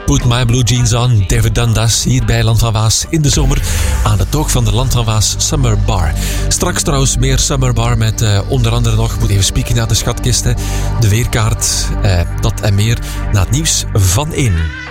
Put My Blue Jeans On, David Dundas, hier bij Land van Waas in de zomer aan de toog van de Land van Waas Summer Bar. Straks trouwens meer Summer Bar met onder andere nog, moet even spieken naar de schatkisten, de weerkaart, dat en meer na het nieuws van 1.